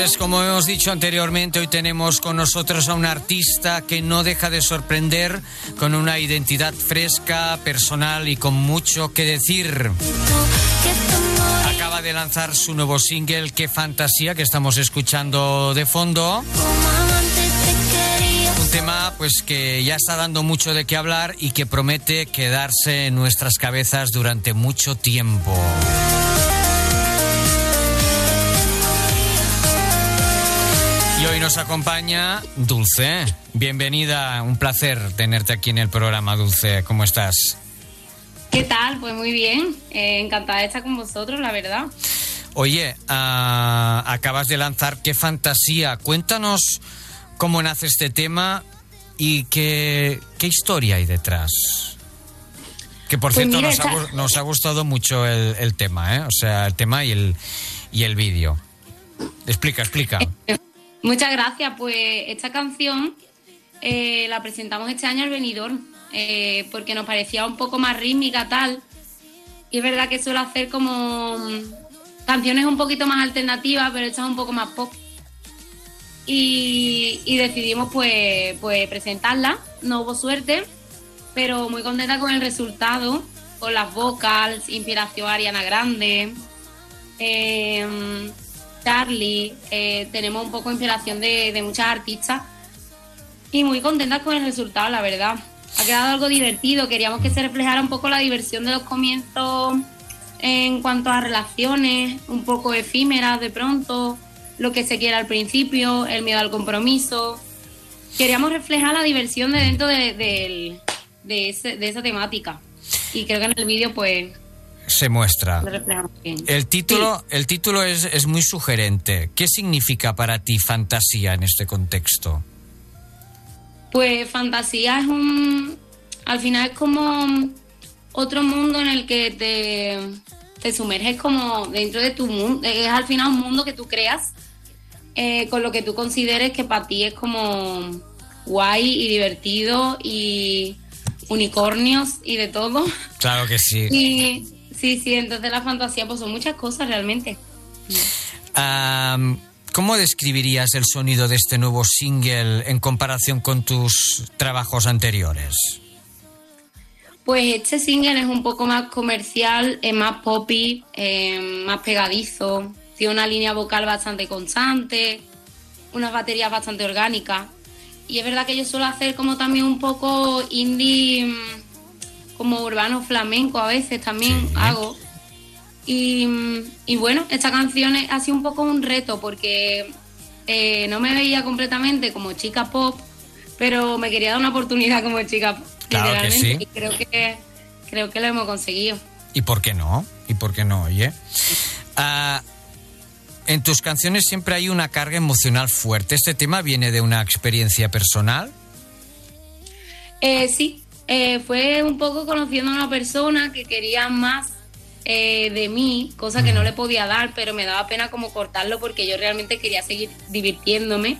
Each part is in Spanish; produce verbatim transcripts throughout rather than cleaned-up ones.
Pues como hemos dicho anteriormente, hoy tenemos con nosotros a un artista que no deja de sorprender, con una identidad fresca, personal y con mucho que decir. Acaba de lanzar su nuevo single, Qué Fantasía, que estamos escuchando de fondo. Un tema pues que ya está dando mucho de qué hablar y que promete quedarse en nuestras cabezas durante mucho tiempo. Y hoy nos acompaña Dulce. Bienvenida, un placer tenerte aquí en el programa, Dulce. ¿Cómo estás? ¿Qué tal? Pues muy bien, eh, encantada de estar con vosotros, la verdad. Oye, uh, acabas de lanzar Qué Fantasía. Cuéntanos cómo nace este tema y qué, qué historia hay detrás. Que por pues cierto mira, nos, esta... ha, nos ha gustado mucho el, el tema, ¿eh? O sea, el tema y el, y el vídeo. Explica, explica. Muchas gracias. Pues esta canción eh, la presentamos este año al Benidorm, eh, porque nos parecía un poco más rítmica tal. Y es verdad que suelo hacer como canciones un poquito más alternativas, pero esta es un poco más pop. Y, y decidimos pues, pues presentarla. No hubo suerte, pero muy contenta con el resultado, con las vocals, inspiración Ariana Grande, eh, Charlie, eh, tenemos un poco de inspiración de, de muchas artistas y muy contentas con el resultado, la verdad. Ha quedado algo divertido, queríamos que se reflejara un poco la diversión de los comienzos en cuanto a relaciones, un poco efímeras de pronto, lo que se quiera al principio, el miedo al compromiso. Queríamos reflejar la diversión de dentro de, de, de, ese, de esa temática y creo que en el vídeo pues... se muestra. El título, sí. el título es, es muy sugerente. ¿Qué significa para ti fantasía en este contexto? Pues fantasía es un... al final es como otro mundo en el que te, te sumerges como dentro de tu mundo. Es al final un mundo que tú creas eh, con lo que tú consideres que para ti es como guay y divertido y unicornios y de todo. Claro que sí. Y... Sí, sí, entonces la fantasía pues son muchas cosas realmente. Um, ¿Cómo describirías el sonido de este nuevo single en comparación con tus trabajos anteriores? Pues este single es un poco más comercial, es más poppy, eh, más pegadizo, tiene una línea vocal bastante constante, unas baterías bastante orgánicas. Y es verdad que yo suelo hacer como también un poco indie... como urbano flamenco a veces también sí. hago. Y, y bueno, esta canción ha sido un poco un reto porque eh, no me veía completamente como chica pop, pero me quería dar una oportunidad como chica pop. Claro que sí. Y creo que, creo que lo hemos conseguido. ¿Y por qué no? ¿Y por qué no? Oye. Uh, en tus canciones siempre hay una carga emocional fuerte. ¿Este tema viene de una experiencia personal? Eh, sí. Eh, fue un poco conociendo a una persona que quería más eh, de mí, cosa que no le podía dar, pero me daba pena como cortarlo porque yo realmente quería seguir divirtiéndome.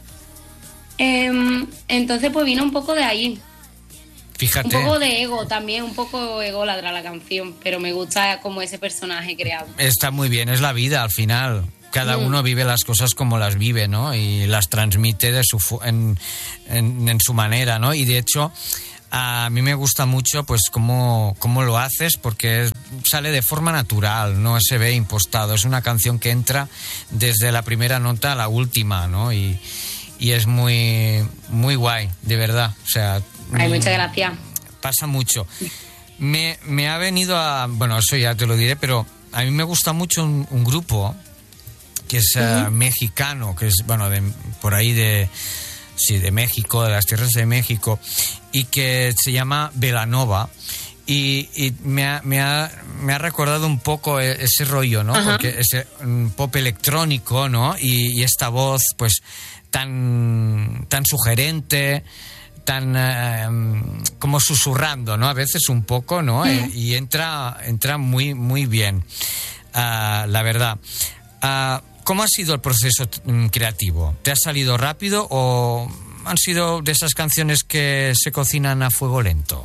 Eh, entonces pues vino un poco de ahí. Fíjate. Un poco de ego también, un poco ególatra la canción, pero me gusta como ese personaje creado. Está muy bien, es la vida al final. Cada mm. uno vive las cosas como las vive, ¿no? Y las transmite de su en, en, en su manera, ¿no? Y de hecho... a mí me gusta mucho pues cómo, cómo lo haces porque sale de forma natural, no se ve impostado. Es una canción que entra desde la primera nota a la última, ¿no? Y, y es muy, muy guay, de verdad. O sea, Ay, muchas gracias. Pasa mucho. Me, me ha venido a... Bueno, eso ya te lo diré, pero a mí me gusta mucho un, un grupo que es uh, uh-huh. mexicano, que es, bueno, de, por ahí de... Sí, de México, de las tierras de México, y que se llama Belanova, y, y me, ha, me, ha, me ha recordado un poco ese rollo, ¿no? Ajá. Porque ese um, pop electrónico, ¿no? Y, y esta voz, pues, tan, tan sugerente, tan uh, como susurrando, ¿no? A veces un poco, ¿no? Mm. Eh, y entra, entra muy, muy bien, uh, la verdad. Uh, ¿Cómo ha sido el proceso creativo? ¿Te ha salido rápido o han sido de esas canciones que se cocinan a fuego lento?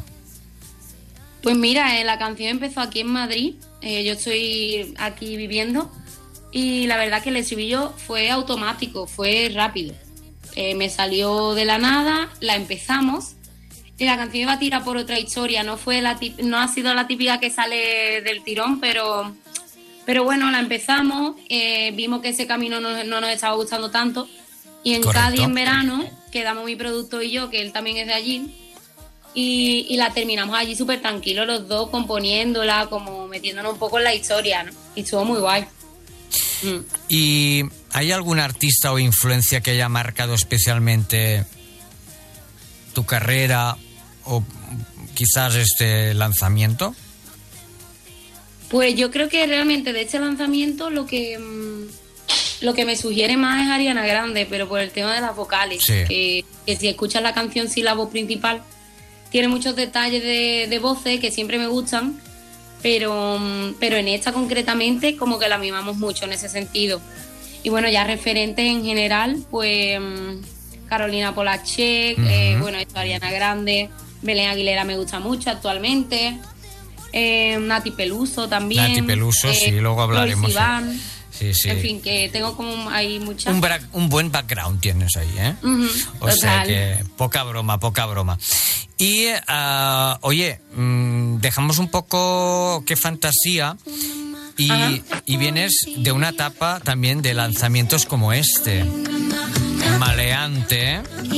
Pues mira, eh, la canción empezó aquí en Madrid. Eh, yo estoy aquí viviendo y la verdad que el estribillo fue automático, fue rápido. Eh, me salió de la nada, la empezamos y la canción iba a tirar por otra historia. No fue la tip- no ha sido la típica que sale del tirón, pero, pero bueno, la empezamos, eh, vimos que ese camino no, no nos estaba gustando tanto y en Correcto. Cádiz en verano quedamos mi productor y yo, que él también es de allí, y, y la terminamos allí súper tranquilos los dos, componiéndola, como metiéndonos un poco en la historia, ¿no? Y estuvo muy guay. Mm. ¿Y hay algún artista o influencia que haya marcado especialmente tu carrera o quizás este lanzamiento? Pues yo creo que realmente de este lanzamiento lo que mmm, lo que me sugiere más es Ariana Grande, pero por el tema de las vocales, Sí. que, que si escuchas la canción, sí, la voz principal tiene muchos detalles de, de voces que siempre me gustan, pero, mm, pero en esta concretamente como que la mimamos mucho en ese sentido. Y bueno, ya referentes en general, pues mm, Carolina Polachek, Ujú. eh, bueno, esto, Ariana Grande, Belén Aguilera me gusta mucho actualmente, eh, Nati Peluso también. Nati Peluso, eh, sí, luego hablaremos. Troye Sivan. Sí, sí. En fin, que tengo como hay muchas. Un, bra- un buen background tienes ahí, ¿eh? Ujú, O sea total. que poca broma, poca broma. Y, ah, oye, mm, dejamos un poco qué fantasía y, Ajá. y vienes de una etapa también de lanzamientos como este. Maleante, ¿eh?